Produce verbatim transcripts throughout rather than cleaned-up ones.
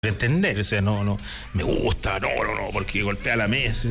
entender, o sea, no, no, me gusta, no, no, no, porque golpea la mesa.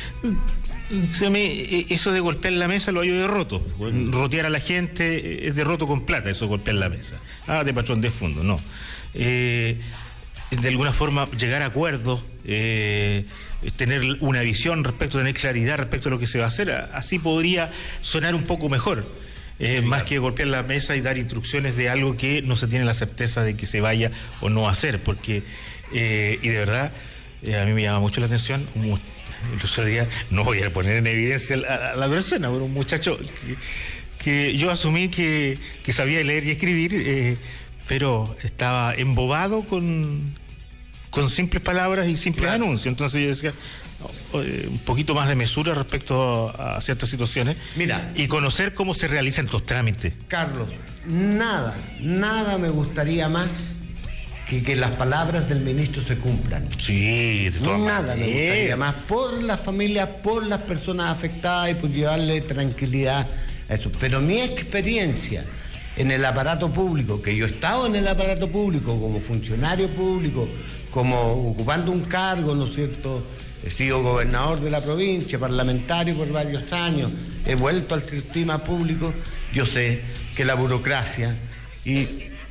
O sea, me, eso de golpear la mesa lo hallo de roto. Rotear a la gente es de roto con plata, eso golpear la mesa. Ah, de patrón de fondo, no. Eh, de alguna forma llegar a acuerdos, eh, tener una visión respecto, tener claridad respecto a lo que se va a hacer, así podría sonar un poco mejor. Eh, más que golpear la mesa y dar instrucciones de algo que no se tiene la certeza de que se vaya o no a hacer, porque, eh, y de verdad, eh, a mí me llama mucho la atención, un, el otro día, no voy a poner en evidencia a, a la persona, pero un muchacho que, que yo asumí que, que sabía leer y escribir, eh, pero estaba embobado con, con simples palabras y simples claro. anuncios, entonces yo decía... un poquito más de mesura respecto a, a ciertas situaciones. Mira, y conocer cómo se realizan estos trámites. Carlos, nada, nada me gustaría más que que las palabras del ministro se cumplan. Sí, de todas Nada maneras. me gustaría más por las familias, por las personas afectadas y por llevarle tranquilidad a eso. Pero mi experiencia en el aparato público, que yo he estado en el aparato público como funcionario público, como ocupando un cargo, ¿no es cierto?, he sido gobernador de la provincia, parlamentario por varios años, he vuelto al sistema público. Yo sé que la burocracia y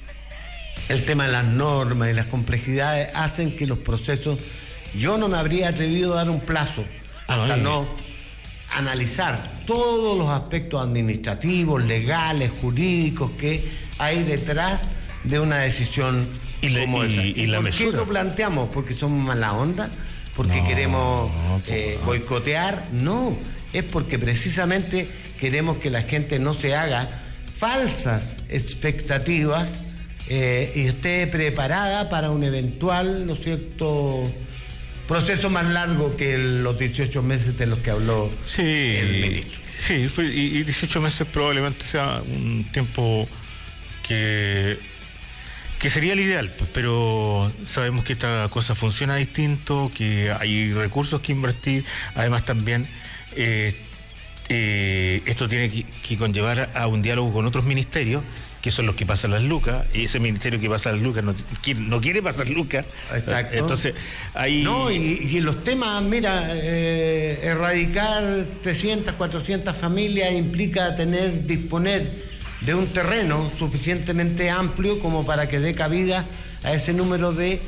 el tema de las normas y las complejidades hacen que los procesos... Yo no me habría atrevido a dar un plazo hasta Ay. no analizar todos los aspectos administrativos, legales, jurídicos que hay detrás de una decisión y la, como y, esa. ¿Y, y la ¿Por mesura? qué lo planteamos? ¿Porque somos mala onda? ¿Porque no, queremos eh, boicotear? No, es porque precisamente queremos que la gente no se haga falsas expectativas eh, y esté preparada para un eventual, ¿no es cierto?, proceso más largo que los dieciocho meses de los que habló sí, el ministro. Sí, y, y dieciocho meses probablemente sea un tiempo que... que sería el ideal, pues, pero sabemos que esta cosa funciona distinto, que hay recursos que invertir, además también eh, eh, esto tiene que, que conllevar a un diálogo con otros ministerios, que son los que pasan las lucas, y ese ministerio que pasa las lucas no, no quiere pasar lucas. Exacto. Entonces, ahí... No, y, y los temas, mira, eh, erradicar trescientas, cuatrocientas familias implica tener, disponer de un terreno suficientemente amplio como para que dé cabida a ese número de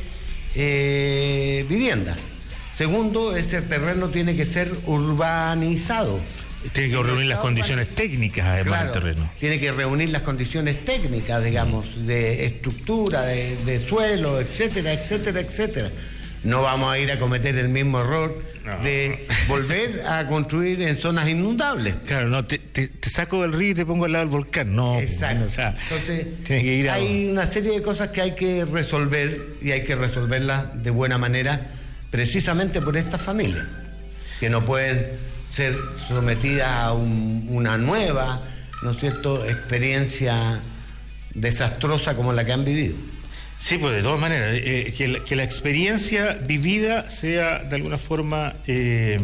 eh, viviendas. Segundo, ese terreno tiene que ser urbanizado. Tiene que reunir las condiciones técnicas, además, claro, del terreno. Tiene que reunir las condiciones técnicas, digamos, de estructura, de, de suelo, etcétera, etcétera, etcétera. No vamos a ir a cometer el mismo error no. de volver a construir en zonas inundables. Claro, no, te, te, te saco del río y te pongo al lado del volcán. No, exacto. Bueno, o sea, entonces, tiene que ir a... hay una serie de cosas que hay que resolver y hay que resolverlas de buena manera, precisamente por estas familias, que no pueden ser sometidas a un, una nueva, ¿no es cierto?, experiencia desastrosa como la que han vivido. Sí, pues de todas maneras, eh, que, la, que la experiencia vivida sea de alguna forma eh,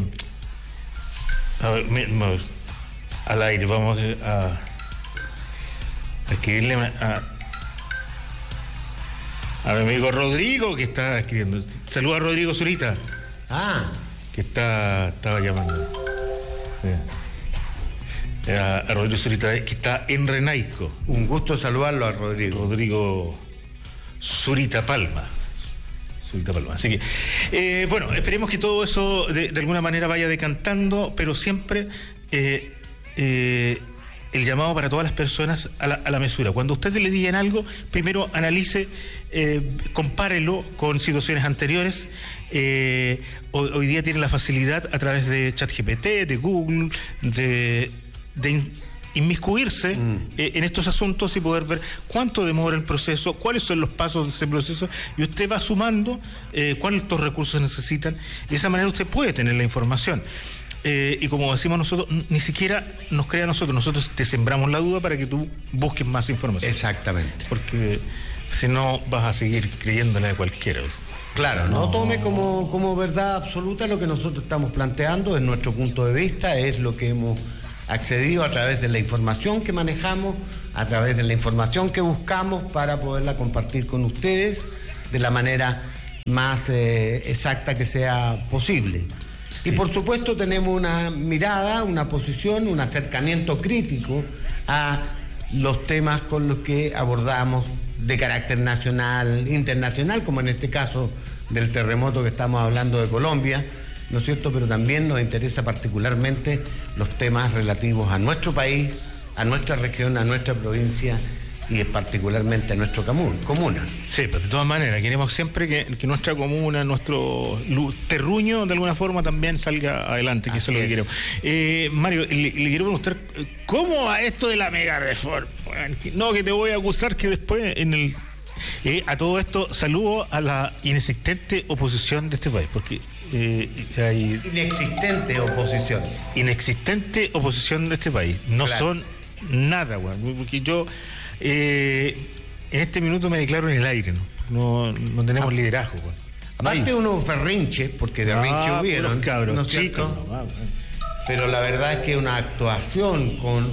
a ver, me, me, al aire, vamos a, a escribirle a, a mi amigo Rodrigo, que está escribiendo. Saluda a Rodrigo Zurita. Ah. Que está, estaba llamando. A, a Rodrigo Zurita, que está en Renaico. Un gusto saludarlo a Rodrigo. Rodrigo Zurita Palma. Zurita Palma. Así que, eh, bueno, esperemos que todo eso de, de alguna manera vaya decantando, pero siempre eh, eh, el llamado para todas las personas a la, a la mesura. Cuando ustedes le digan algo, primero analice, eh, compárelo con situaciones anteriores. Eh, hoy, hoy día tienen la facilidad a través de ChatGPT, de Google, de, de in, inmiscuirse mm. eh, en estos asuntos y poder ver cuánto demora el proceso, cuáles son los pasos de ese proceso, y usted va sumando eh, cuántos recursos necesitan, y de esa manera usted puede tener la información. Eh, y como decimos nosotros, ni siquiera nos crea a nosotros, nosotros te sembramos la duda para que tú busques más información. Exactamente. Porque si no vas a seguir creyéndole a cualquiera. Claro, no, no tome como, como verdad absoluta lo que nosotros estamos planteando, es nuestro punto de vista, es lo que hemos accedido a través de la información que manejamos, a través de la información que buscamos para poderla compartir con ustedes de la manera más eh, exacta que sea posible. Sí. Y por supuesto tenemos una mirada, una posición, un acercamiento crítico a los temas con los que abordamos de carácter nacional, internacional, como en este caso del terremoto que estamos hablando de Colombia, ¿no es cierto? Pero también nos interesa particularmente los temas relativos a nuestro país, a nuestra región, a nuestra provincia y particularmente a nuestra comuna. Sí, pero de todas maneras, queremos siempre que, que nuestra comuna, nuestro terruño, de alguna forma también salga adelante, que Así eso es lo que queremos. Eh, Mario, le, le quiero preguntar, ¿cómo a esto de la mega reforma? No, que te voy a acusar que después en el... Eh, a todo esto, saludo a la inexistente oposición de este país, porque eh, hay... Inexistente oposición. Inexistente oposición de este país. No claro. son nada, güey, porque yo... Eh, en este minuto me declaro en el aire, no, no, no tenemos ah, liderazgo. Bueno. Aparte unos berrinches, porque de berrinches ah, hubieron, cabros, ¿no es chicos, cierto? No, no, no. Pero la verdad es que una actuación con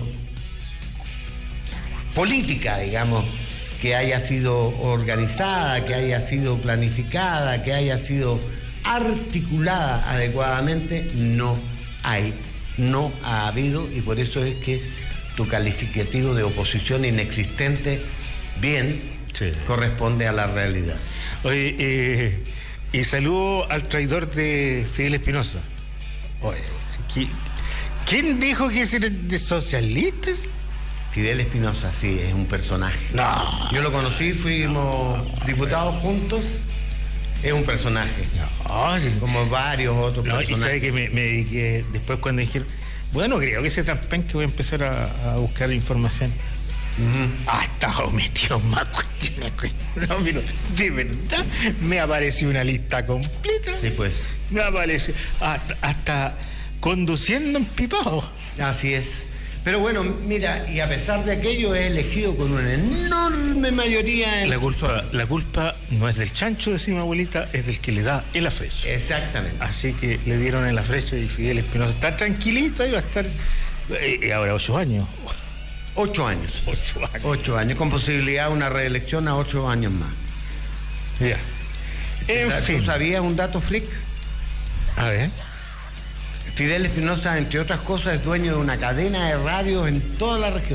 política, digamos, que haya sido organizada, que haya sido planificada, que haya sido articulada adecuadamente, no hay, no ha habido, y por eso es que tu calificativo de oposición inexistente, bien, sí. corresponde a la realidad. Oye, eh, y saludo al traidor de Fidel Espinosa. Oye, ¿quién dijo que es de socialistas? Fidel Espinosa, sí, es un personaje. No. Yo lo conocí, fuimos no, diputados juntos. Es un personaje. No, sí. Como varios otros no, personajes. Y sabe que me, me dediqué después cuando dijeron, bueno, creo que ese tan pen que voy a empezar a, a buscar información. Uh-huh. Ah, estaba metido más cuestiones. No, pero de verdad me apareció una lista completa. Sí, pues. Me apareció hasta, hasta conduciendo en pipado. Así es. Pero bueno, mira, y a pesar de aquello es elegido con una enorme mayoría en la culpa, la culpa no es del chancho, decía mi abuelita, es del que le da en la flecha. Exactamente. Así que le dieron en la flecha y Fidel Espinosa está tranquilito, ahí va a estar eh, ahora ocho años. Ocho años. Ocho años. Ocho años, con posibilidad de una reelección a ocho años más. Ya. En ¿Tú fin. sabías un dato freak? A ver. Fidel Espinosa, entre otras cosas, es dueño de una cadena de radios en toda la región.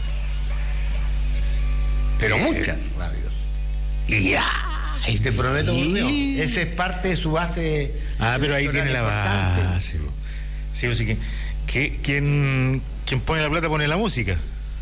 Pero eh, muchas radios. Ya. Y te prometo, por Dios, esa es parte de su base. Ah, pero ahí tiene la base. Sí, así que, que quien, quien pone la plata pone la música.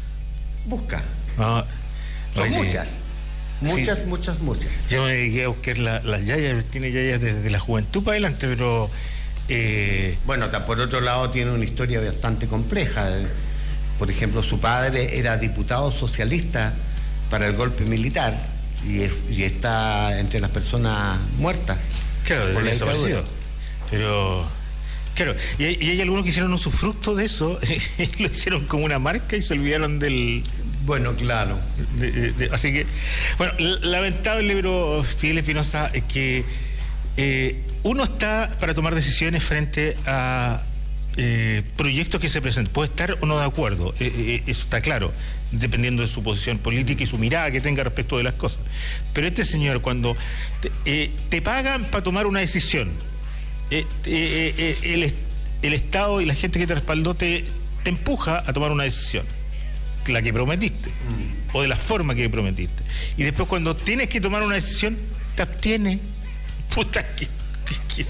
Busca. Ah, Son oye, muchas. Muchas, sí. muchas, muchas. Yo me dediqué a buscar la, las yayas, tiene yayas desde la juventud para adelante, pero... Eh... Bueno, por otro lado tiene una historia bastante compleja. Por ejemplo, su padre era diputado socialista para el golpe militar y, es, y está entre las personas muertas. Claro, por la desaparecido. Pero, claro, y hay, y hay algunos que hicieron un usufructo de eso, lo hicieron como una marca y se olvidaron del... Bueno, claro. De, de, de, así que, bueno, lamentable, pero Fidel Espinosa, es que eh, uno está para tomar decisiones frente a eh, proyectos que se presentan. Puede estar o no de acuerdo, eh, eh, eso está claro, dependiendo de su posición política y su mirada que tenga respecto de las cosas. Pero este señor, cuando te, eh, te pagan para tomar una decisión, eh, eh, eh, el, el Estado y la gente que te respaldó te, te empuja a tomar una decisión, la que prometiste, mm. o de la forma que prometiste. Y después cuando tienes que tomar una decisión, te abstienes. Puta que... que, que...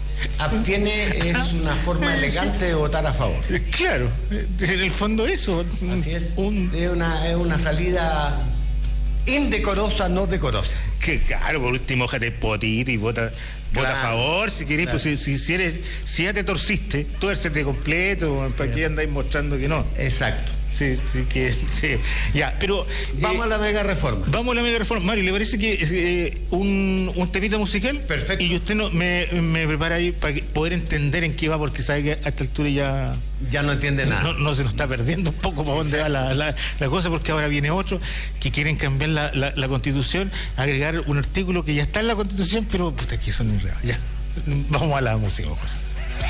Abstiene es una forma elegante de votar a favor. Claro, en el fondo eso. Así es. Un... Es, una, es una salida indecorosa, no decorosa. Que claro, por último, mójate potito y vota, claro, vota a favor, si querés, claro. Pues si, si, eres, si ya te torciste, tuércete completo, ¿para qué andáis mostrando que no? Exacto. Sí, sí, que sí. Ya, pero... Vamos eh, a la mega reforma. Vamos a la mega reforma. Mario, ¿le parece que eh, un, un temita musical? Perfecto. Y usted no, me, me prepara ahí para que, poder entender en qué va, porque sabe que a esta altura ya... Ya no entiende nada. No, no se nos está perdiendo un poco para dónde va la, la, la cosa, porque ahora viene otro que quieren cambiar la, la, la Constitución, agregar un artículo que ya está en la Constitución, pero puta, que son enredados. Ya, vamos a la música.